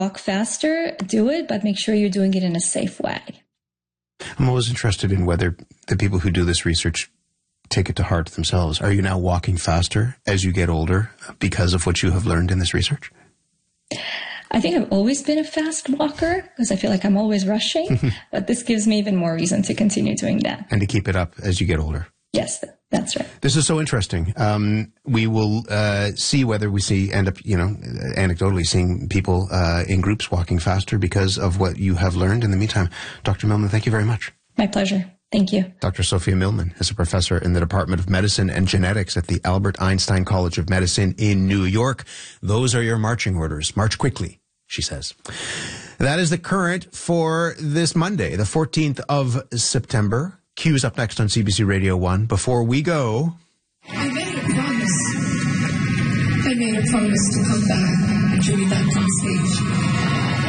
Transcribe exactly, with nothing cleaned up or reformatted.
walk faster, do it, but make sure you're doing it in a safe way. I'm always interested in whether the people who do this research take it to heart themselves. Are you now walking faster as you get older because of what you have learned in this research? I think I've always been a fast walker because I feel like I'm always rushing, but this gives me even more reason to continue doing that. And to keep it up as you get older. Yes, that's right. This is so interesting. Um, we will uh, see whether we see end up, you know, anecdotally seeing people uh, in groups walking faster because of what you have learned. In the meantime, Doctor Millman, thank you very much. My pleasure. Thank you. Doctor Sophia Millman is a professor in the Department of Medicine and Genetics at the Albert Einstein College of Medicine in New York. Those are your marching orders. March quickly, she says. That is the current for this Monday, the fourteenth of September. Q's up next on C B C Radio one. Before we go... I made a promise. I made a promise to come back and to be back on stage.